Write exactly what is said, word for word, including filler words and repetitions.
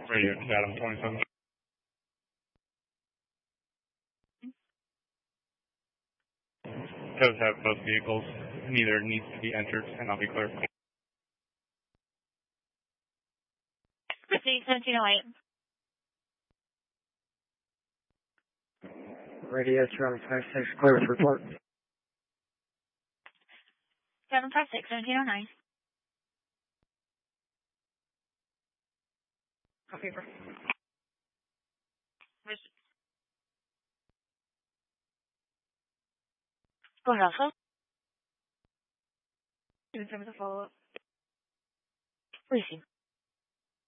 Radio Adam twenty-seven. Does have both vehicles. Neither needs to be entered, and I'll be clear. Proceed seventeen oh eight. Radio Charlie five six, clear with report. seven five six, seventeen oh nine. Copy, bro. Go ahead, also. In terms of follow-up. Receive.